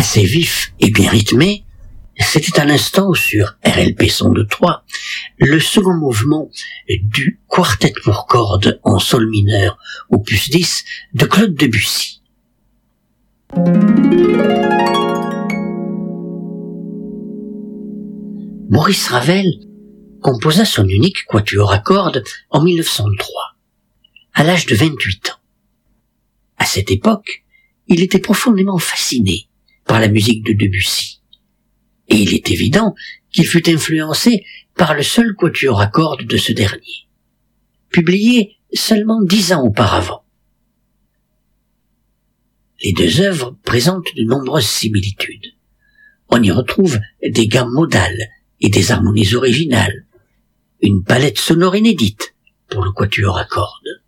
assez vif et bien rythmé, c'était à l'instant sur RLP Sonde 3, le second mouvement du quartet pour cordes en sol mineur opus 10 de Claude Debussy. Maurice Ravel composa son unique quatuor à cordes en 1903, à l'âge de 28 ans. À cette époque, il était profondément fasciné par la musique de Debussy. Et il est évident qu'il fut influencé par le seul quatuor à cordes de ce dernier, publié seulement 10 ans auparavant. Les deux œuvres présentent de nombreuses similitudes. On y retrouve des gammes modales et des harmonies originales, une palette sonore inédite pour le quatuor à cordes.